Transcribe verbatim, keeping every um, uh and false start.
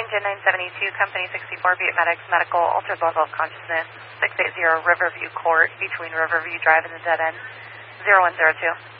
engine nine seventy-two, company sixty-four, Butte Medics, medical, altered level of consciousness, six eighty Riverview Court, between Riverview Drive and the dead end, zero one zero two.